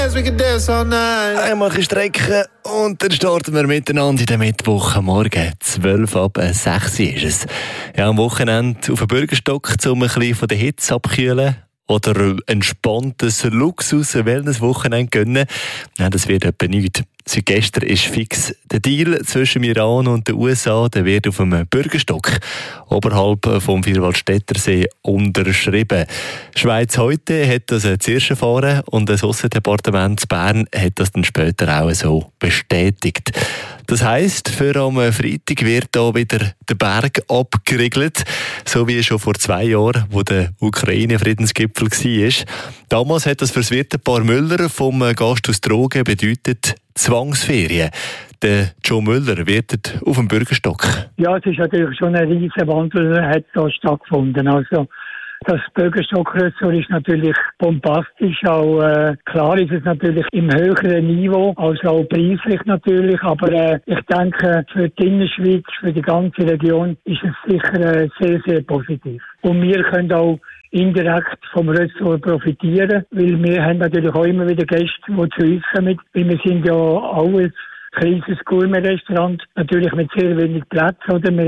Einmal strecken und dann starten wir miteinander in den Mittwochmorgen. 5:12 ist es. Ja, am Wochenende auf den Bürgerstock, um ein bisschen von der Hitze abzukühlen. Oder ein entspanntes Luxus-Wellness-Wochenende gönnen. Nein, das wird etwa nichts. Seit gestern ist fix der Deal zwischen Iran und den USA. Der wird auf einem Bürgerstock oberhalb vom Vierwaldstättersee unterschrieben. Schweiz heute hat das zuerst erfahren und das Aussendepartement Bern hat das dann später auch so bestätigt. Das heisst, für am Freitag wird da wieder der Berg abgeriegelt, so wie schon vor 2 Jahren, wo der Ukraine-Friedensgipfel war. Damals hat das für das Wirtepaar Müller vom Gasthaus Drogen bedeutet Zwangsferien. Der Joe Müller wird auf dem Bürgerstock. Ja, es ist natürlich schon ein riesiger Wandel, hat da stattgefunden. Also das Bürgerstockressort ist natürlich bombastisch, auch klar ist es natürlich im höheren Niveau, also auch preislich natürlich, aber ich denke für die Innerschweiz, für die ganze Region ist es sicher sehr, sehr positiv. Und wir können auch indirekt vom Ressort profitieren, weil wir haben natürlich auch immer wieder Gäste, die zu uns kommen, weil wir sind ja auch ein kleines Gourmet-Restaurant, natürlich mit sehr wenig Platz, oder? Wir